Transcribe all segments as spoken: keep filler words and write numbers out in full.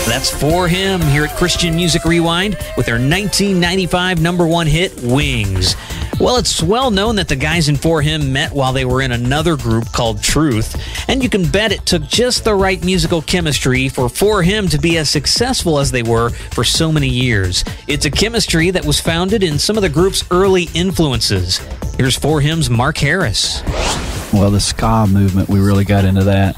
That's For Him here at Christian Music Rewind with their nineteen ninety-five number one hit, Wings. Well, it's well known that the guys in For Him met while they were in another group called Truth, and you can bet it took just the right musical chemistry for For Him to be as successful as they were for so many years. It's a chemistry that was founded in some of the group's early influences. Here's For Him's Mark Harris. Well, the ska movement, we really got into that.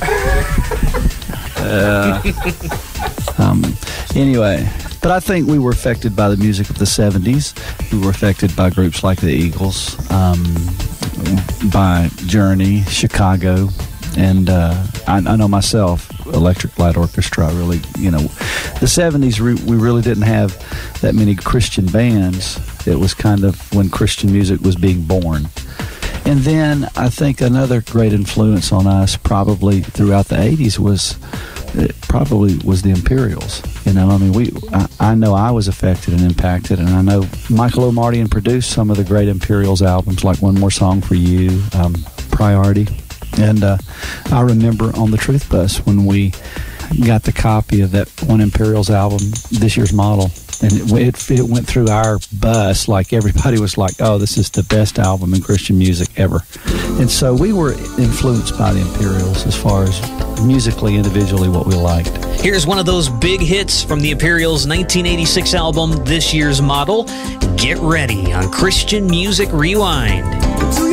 uh, um, anyway, but I think we were affected by the music of the seventies. We were affected by groups like the Eagles, um, by Journey, Chicago, and uh, I, I know myself, Electric Light Orchestra. Really, you know, the seventies, we really didn't have that many Christian bands. It was kind of when Christian music was being born. And then I think another great influence on us probably throughout the eighties was it probably was the Imperials. You know, I mean, we I, I know I was affected and impacted, and I know Michael Omartian produced some of the great Imperials albums, like One More Song for You, um, Priority. And uh, I remember on the Truth Bus when we got the copy of that one Imperials album, This Year's Model, and it, it, it went through our bus like everybody was like, oh, this is the best album in Christian music ever. And so we were influenced by the Imperials as far as musically, individually, what we liked. Here's one of those big hits from the Imperials' nineteen eighty-six album, This Year's Model. Get ready on Christian Music Rewind.